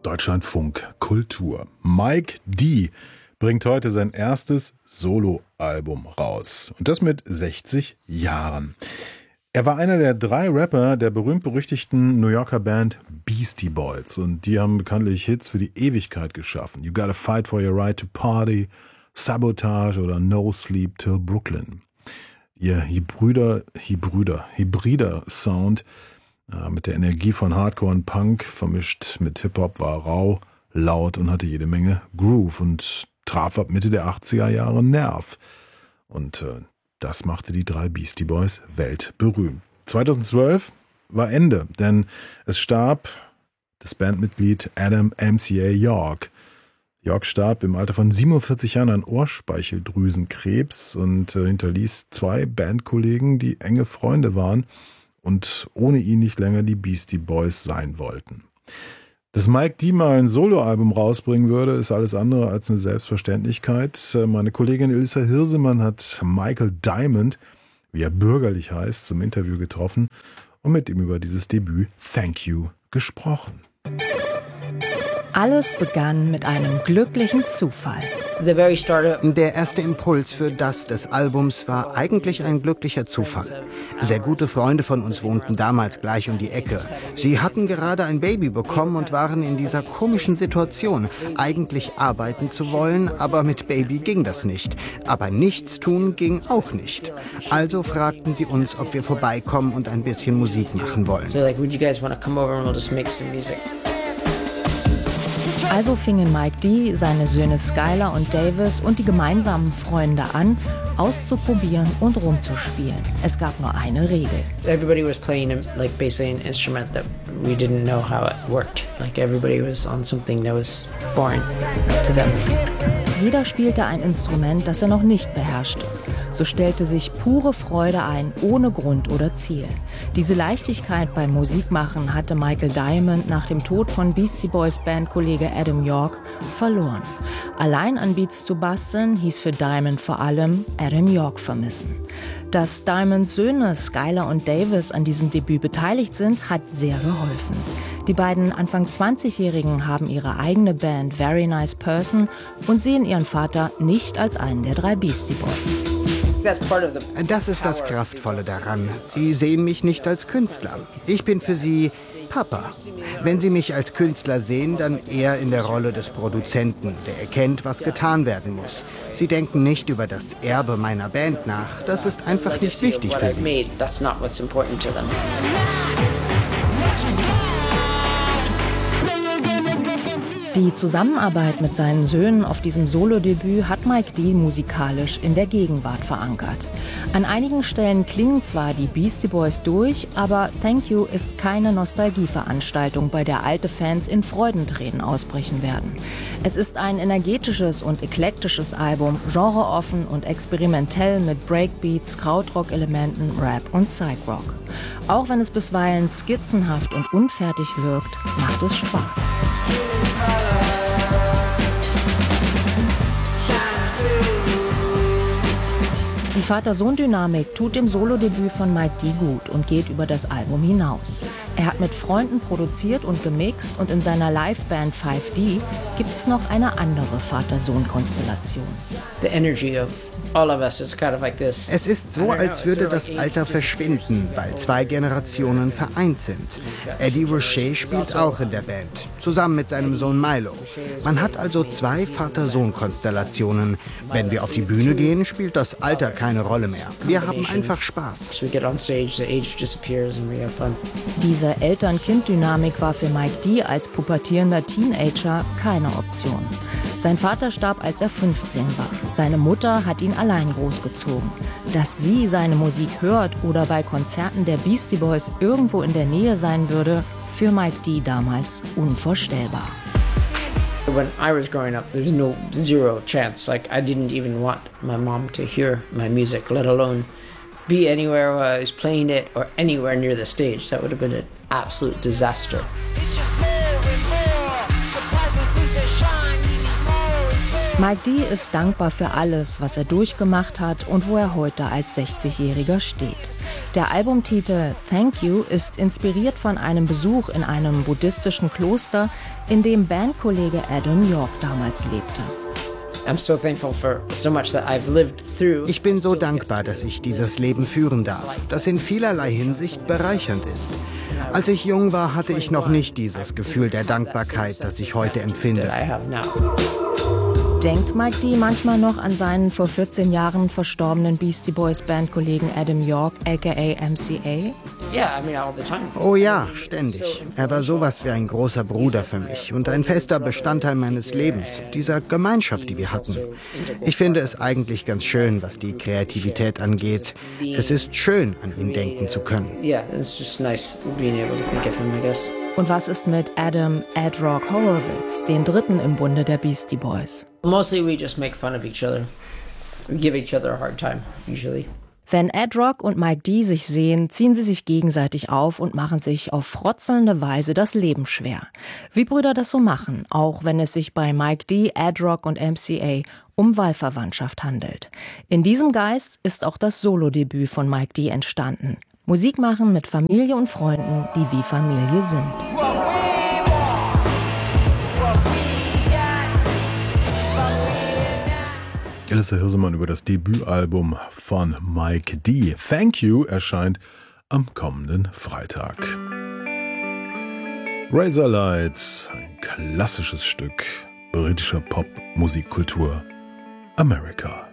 Deutschlandfunk Kultur. Mike D. bringt heute sein erstes Soloalbum raus. Und das mit 60 Jahren. Er war einer der 3 Rapper der berühmt-berüchtigten New Yorker Band Beastie Boys. Und die haben bekanntlich Hits für die Ewigkeit geschaffen. You Gotta Fight for Your Right to Party, Sabotage oder No Sleep Till Brooklyn. Ihr hybrider Sound mit der Energie von Hardcore und Punk vermischt mit Hip-Hop war rau, laut und hatte jede Menge Groove und traf ab Mitte der 80er Jahre Nerv. Und das machte die 3 Beastie Boys weltberühmt. 2012 war Ende, denn es starb das Bandmitglied Adam MCA York. York starb im Alter von 47 Jahren an Ohrspeicheldrüsenkrebs und hinterließ 2 Bandkollegen, die enge Freunde waren und ohne ihn nicht länger die Beastie Boys sein wollten. Dass Mike D. mal ein Soloalbum rausbringen würde, ist alles andere als eine Selbstverständlichkeit. Meine Kollegin Elissa Hirsemann hat Michael Diamond, wie er bürgerlich heißt, zum Interview getroffen und mit ihm über dieses Debüt Thank You gesprochen. Alles begann mit einem glücklichen Zufall. Der erste Impuls für das des Albums war eigentlich ein glücklicher Zufall. Sehr gute Freunde von uns wohnten damals gleich um die Ecke. Sie hatten gerade ein Baby bekommen und waren in dieser komischen Situation, eigentlich arbeiten zu wollen, aber mit Baby ging das nicht. Aber nichts tun ging auch nicht. Also fragten sie uns, ob wir vorbeikommen und ein bisschen Musik machen wollen. Also fingen Mike D., seine Söhne Skylar und Davis und die gemeinsamen Freunde an, auszuprobieren und rumzuspielen. Es gab nur eine Regel. Everybody was playing like basically an instrument that we didn't know how it worked. Like everybody was on something that was foreign to them. Jeder spielte ein Instrument, das er noch nicht beherrschte. So stellte sich pure Freude ein, ohne Grund oder Ziel. Diese Leichtigkeit beim Musikmachen hatte Michael Diamond nach dem Tod von Beastie Boys Bandkollege Adam York verloren. Allein an Beats zu basteln hieß für Diamond vor allem Adam York vermissen. Dass Diamonds Söhne Skylar und Davis an diesem Debüt beteiligt sind, hat sehr geholfen. Die beiden Anfang 20-Jährigen haben ihre eigene Band Very Nice Person und sehen ihren Vater nicht als einen der 3 Beastie Boys. Das ist das Kraftvolle daran. Sie sehen mich nicht als Künstler. Ich bin für sie Papa. Wenn sie mich als Künstler sehen, dann eher in der Rolle des Produzenten, der erkennt, was getan werden muss. Sie denken nicht über das Erbe meiner Band nach. Das ist einfach nicht wichtig für sie. Die Zusammenarbeit mit seinen Söhnen auf diesem Solodebüt hat Mike D. musikalisch in der Gegenwart verankert. An einigen Stellen klingen zwar die Beastie Boys durch, aber Thank You ist keine Nostalgieveranstaltung, bei der alte Fans in Freudentränen ausbrechen werden. Es ist ein energetisches und eklektisches Album, genreoffen und experimentell mit Breakbeats, Krautrock-Elementen, Rap und Psych-Rock. Auch wenn es bisweilen skizzenhaft und unfertig wirkt, macht es Spaß. Die Vater-Sohn-Dynamik tut dem Solodebüt von Mike D. gut und geht über das Album hinaus. Er hat mit Freunden produziert und gemixt und in seiner Liveband 5D gibt es noch eine andere Vater-Sohn-Konstellation. Es ist so, als würde das Alter verschwinden, weil 2 Generationen vereint sind. Eddie Roche spielt auch in der Band, zusammen mit seinem Sohn Milo. Man hat also 2 Vater-Sohn-Konstellationen. Wenn wir auf die Bühne gehen, spielt das Alter keine Rolle mehr. Wir haben einfach Spaß. Diese Eltern-Kind-Dynamik war für Mike D. als pubertierender Teenager keine Option. Sein Vater starb, als er 15 war. Seine Mutter hat ihn allein großgezogen. Dass sie seine Musik hört oder bei Konzerten der Beastie Boys irgendwo in der Nähe sein würde, für Mike D. damals unvorstellbar. When I was growing up, there's zero chance. Like, I didn't even want my mom to hear my music, let alone be anywhere where I was playing it or anywhere near the stage. That would have been an absolute disaster. Mike D. ist dankbar für alles, was er durchgemacht hat und wo er heute als 60-Jähriger steht. Der Albumtitel Thank You ist inspiriert von einem Besuch in einem buddhistischen Kloster, in dem Bandkollege Adam York damals lebte. Ich bin so dankbar, dass ich dieses Leben führen darf, das in vielerlei Hinsicht bereichernd ist. Als ich jung war, hatte ich noch nicht dieses Gefühl der Dankbarkeit, das ich heute empfinde. Denkt Mike D. manchmal noch an seinen vor 14 Jahren verstorbenen Beastie Boys Bandkollegen Adam York, aka MCA? Oh ja, ständig. Er war sowas wie ein großer Bruder für mich und ein fester Bestandteil meines Lebens, dieser Gemeinschaft, die wir hatten. Ich finde es eigentlich ganz schön, was die Kreativität angeht. Es ist schön, an ihn denken zu können. Und was ist mit Adam Ed Rock Horowitz, den dritten im Bunde der Beastie Boys? Mostly we just make fun of each other. We give each other a hard time, usually. Wenn Ed Rock und Mike D. sich sehen, ziehen sie sich gegenseitig auf und machen sich auf frotzelnde Weise das Leben schwer. Wie Brüder das so machen, auch wenn es sich bei Mike D., Ed Rock und MCA um Wahlverwandtschaft handelt. In diesem Geist ist auch das Solodebüt von Mike D. entstanden. Musik machen mit Familie und Freunden, die wie Familie sind. Elissa Hirsemann über das Debütalbum von Mike D. Thank You erscheint am kommenden Freitag. Razorlight, ein klassisches Stück britischer Pop-Musikkultur. America.